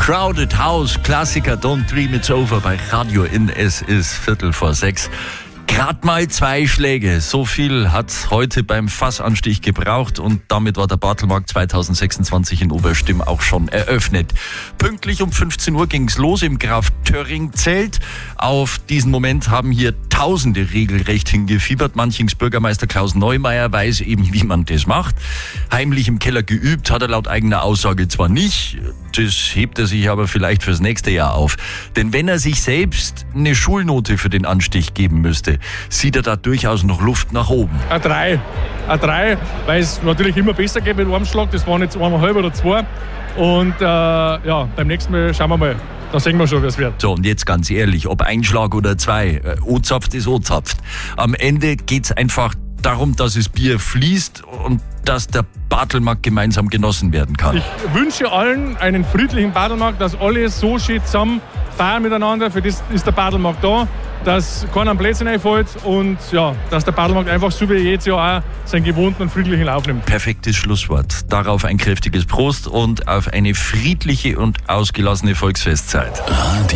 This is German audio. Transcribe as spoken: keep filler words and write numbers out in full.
Crowded House, Klassiker, Don't Dream It's Over bei Radio In. Es ist Viertel vor sechs. Gerade mal zwei Schläge. So viel hat's heute beim Fassanstich gebraucht und damit war der Bartelmarkt zwanzig sechsundzwanzig in Oberstimm auch schon eröffnet. Pünktlich um fünfzehn Uhr ging's los im Graf Töring-Zelt. Auf diesen Moment haben hier Tausende regelrecht hingefiebert. Manchings Bürgermeister Klaus Neumeier weiß eben, wie man das macht. Heimlich im Keller geübt hat er laut eigener Aussage zwar nicht, das hebt er sich aber vielleicht fürs nächste Jahr auf. Denn wenn er sich selbst eine Schulnote für den Anstich geben müsste, sieht er da durchaus noch Luft nach oben. Eine drei. Eine drei, weil es natürlich immer besser geht mit einem Schlag. Das waren jetzt eineinhalb oder zwei. Und äh, ja, beim nächsten Mal schauen wir mal. Da sehen wir schon, wie es wird. So, und jetzt ganz ehrlich, ob ein Schlag oder zwei, äh, O-zapft ist O-zapft. Am Ende geht's einfach darum, dass das Bier fließt und dass der Bartelmarkt gemeinsam genossen werden kann. Ich wünsche allen einen friedlichen Bartelmarkt, dass alle so schön zusammen feiern miteinander. Für das ist der Bartelmarkt da, dass keiner am Plätzchen einfällt und ja, dass der Bartelmarkt einfach so wie jedes Jahr auch seinen gewohnten und friedlichen Lauf nimmt. Perfektes Schlusswort. Darauf ein kräftiges Prost und auf eine friedliche und ausgelassene Volksfestzeit. Radio